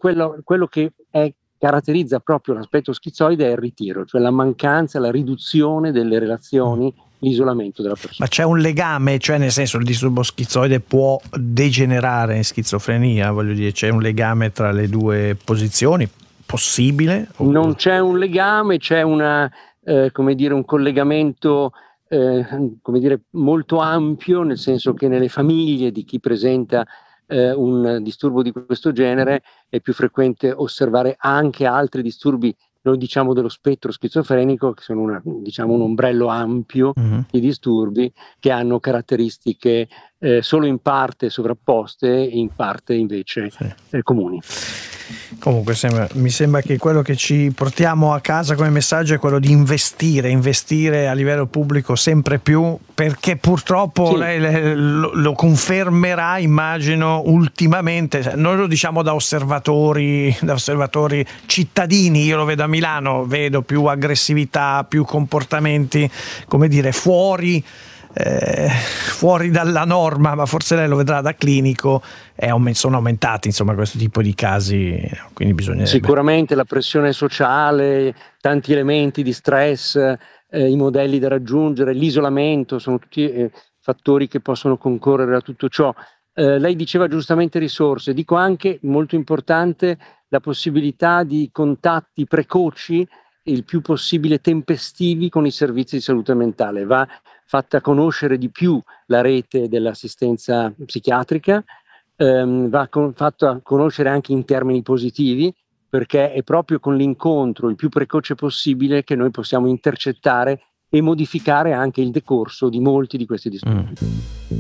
quello che caratterizza proprio l'aspetto schizoide è il ritiro, cioè la mancanza, la riduzione delle relazioni, l'isolamento della persona. Ma c'è un legame, cioè nel senso il disturbo schizoide può degenerare in schizofrenia, voglio dire, c'è un legame tra le due posizioni? Possibile? Non c'è un legame, c'è un collegamento molto ampio, nel senso che nelle famiglie di chi presenta un disturbo di questo genere è più frequente osservare anche altri disturbi, noi diciamo dello spettro schizofrenico, che sono un ombrello ampio di disturbi che hanno caratteristiche solo in parte sovrapposte e in parte invece comuni. Comunque mi sembra che quello che ci portiamo a casa come messaggio è quello di investire a livello pubblico sempre più, perché purtroppo lei lo confermerà, immagino, ultimamente. Noi lo diciamo da osservatori cittadini. Io lo vedo a Milano, vedo più aggressività, più comportamenti, come dire, fuori dalla norma, ma forse lei lo vedrà da clinico, sono aumentati insomma questo tipo di casi, quindi bisognerebbe... Sicuramente la pressione sociale, tanti elementi di stress, i modelli da raggiungere, l'isolamento, sono tutti fattori che possono concorrere a tutto ciò. Lei diceva giustamente risorse, dico anche, molto importante, la possibilità di contatti precoci, il più possibile tempestivi con i servizi di salute mentale. Va fatta conoscere di più la rete dell'assistenza psichiatrica, va fatta conoscere anche in termini positivi, perché è proprio con l'incontro il più precoce possibile che noi possiamo intercettare e modificare anche il decorso di molti di questi disturbi.